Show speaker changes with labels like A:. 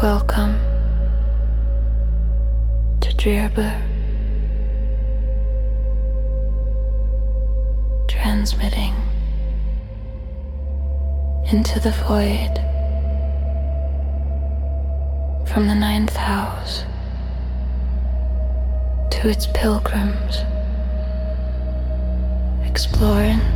A: Welcome to Djerba, transmitting into the void from the ninth house to its pilgrims, exploring